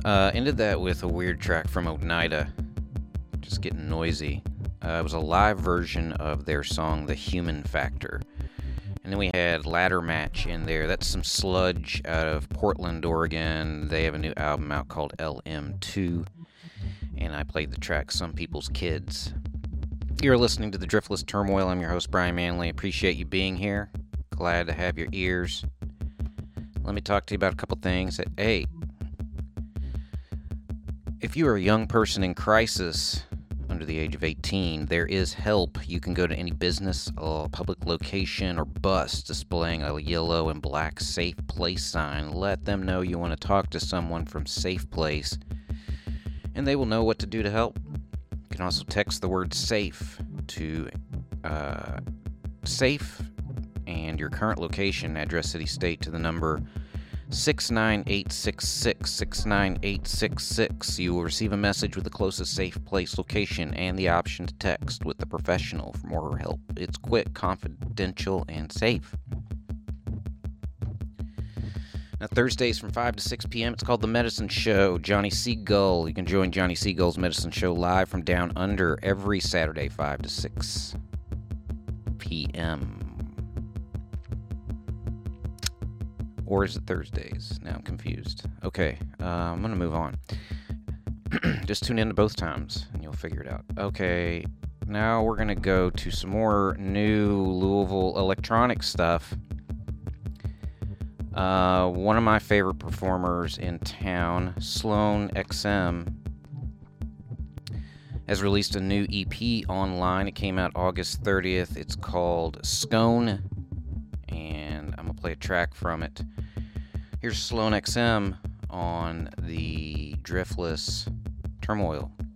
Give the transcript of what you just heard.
Ended that with a weird track from Oneida, just getting noisy. It was a live version of their song The Human Factor. And then we had Ladder Match in there. That's some sludge out of Portland, Oregon. They have a new album out called LM2. And I played the track Some People's Kids. You're listening to the Driftless Turmoil. I'm your host, Brian Manley. Appreciate you being here. Glad to have your ears. Let me talk to you about a couple things. Hey, if you are a young person in crisis under the age of 18, there is help. You can go to any business, public location, or bus displaying a yellow and black Safe Place sign. Let them know you want to talk to someone from Safe Place, and they will know what to do to help. You can also text the word SAFE to SAFE and your current location, address, city, state to the number 69866, 69866. You will receive a message with the closest Safe Place location and the option to text with the professional for more help. It's quick, confidential, and safe. Now, Thursdays from 5 to 6 p.m., it's called The Medicine Show. Johnny Seagull. You can join Johnny Seagull's Medicine Show live from Down Under every Saturday, 5 to 6 p.m. Or is it Thursdays? Now I'm confused. Okay, I'm going to move on. Just tune in to both times, and you'll figure it out. Okay, now we're going to go to some more new Louisville electronic stuff. One of my favorite performers in town, Sloan XM, has released a new EP online. It came out August 30th. It's called Scone, and I'm going to play a track from it. Here's Sloan XM on the Driftless Turmoil.